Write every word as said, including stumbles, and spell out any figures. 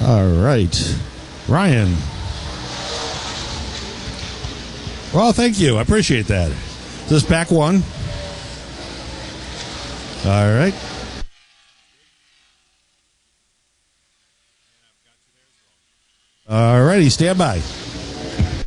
All right. Ryan. Well, thank you. I appreciate that. Is this back one? All right. All righty. Stand by.